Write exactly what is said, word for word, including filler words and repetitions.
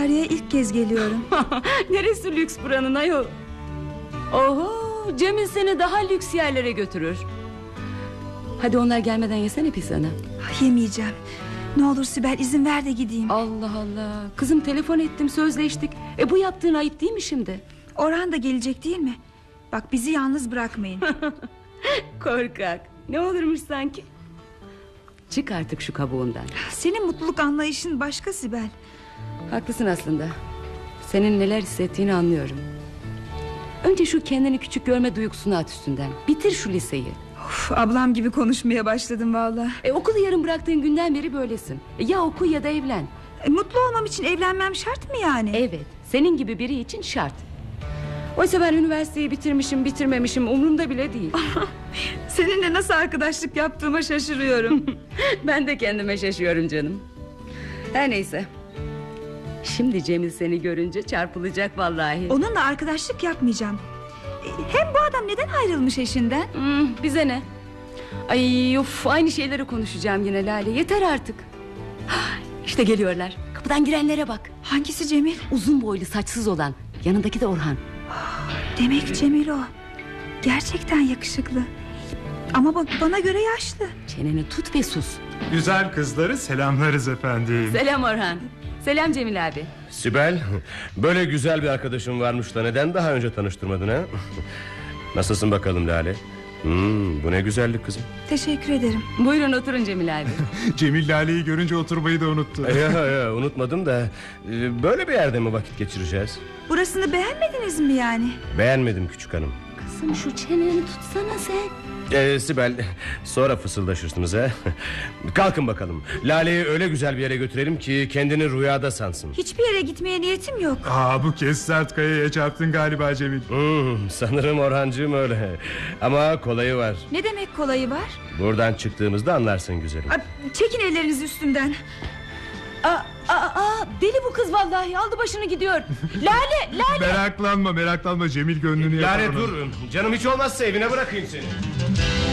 Sakarya'ya ilk kez geliyorum. Neresi lüks buranın ayol? Oho, Cemil seni daha lüks yerlere götürür. Hadi onlar gelmeden yesene pizzanı. Yemeyeceğim. Ne olur Sibel, izin ver de gideyim. Allah Allah. Kızım, telefon ettim, sözleştik. E bu yaptığın ayıp değil mi şimdi? Orhan da gelecek değil mi? Bak, bizi yalnız bırakmayın. Korkak. Ne olurmuş sanki? Çık artık şu kabuğundan. Senin mutluluk anlayışın başka Sibel. Haklısın aslında. Senin neler hissettiğini anlıyorum. Önce şu kendini küçük görme duygusunu at üstünden. Bitir şu liseyi. Of, ablam gibi konuşmaya başladım vallahi. E, okulu yarım bıraktığın günden beri böylesin. E, ya oku ya da evlen. E, mutlu olmam için evlenmem şart mı yani? Evet, senin gibi biri için şart. Oysa ben üniversiteyi bitirmişim bitirmemişim umurumda bile değil. Seninle nasıl arkadaşlık yaptığıma şaşırıyorum. Ben de kendime şaşıyorum canım. Her neyse. Şimdi Cemil seni görünce çarpılacak vallahi. Onunla arkadaşlık yapmayacağım. Hem bu adam neden ayrılmış eşinden? Hmm, bize ne? Ay of, aynı şeyleri konuşacağım yine Lale. Yeter artık. İşte geliyorlar. Kapıdan girenlere bak. Hangisi Cemil? Uzun boylu, saçsız olan. Yanındaki de Orhan. Demek Cemil o. Gerçekten yakışıklı. Ama bak, bana göre yaşlı. Çeneni tut ve sus. Güzel kızları selamlarız efendim. Selam Orhan. Selam Cemil abi. Sibel, böyle güzel bir arkadaşım varmış da neden daha önce tanıştırmadın ha? Nasılsın bakalım Lale? Hmm, bu ne güzellik kızım. Teşekkür ederim. Buyurun oturun Cemil abi. Cemil Lale'yi görünce oturmayı da unuttu. Ya ya, unutmadım da e, böyle bir yerde mi vakit geçireceğiz? Burasını beğenmediniz mi yani? Beğenmedim küçük hanım. Kızım, şu çeneni tutsana sen. Ee, Sibel, sonra fısıldaşırsınız ha. Kalkın bakalım. Lale'yi öyle güzel bir yere götürelim ki kendini rüyada sansın. Hiçbir yere gitmeye niyetim yok. Aa, bu kez sert kayaya çarptın galiba Cemil. Hmm, sanırım Orhancığım öyle. Ama kolayı var. Ne demek kolayı var? Buradan çıktığımızda anlarsın güzelim. Aa, çekin ellerinizi üstümden. Aa, aa, aa, deli bu kız vallahi, aldı başını gidiyor. Lale, Lale. Meraklanma meraklanma, Cemil gönlünü yapar. Lale onun. dur, canım hiç olmazsa evine bırakayım seni.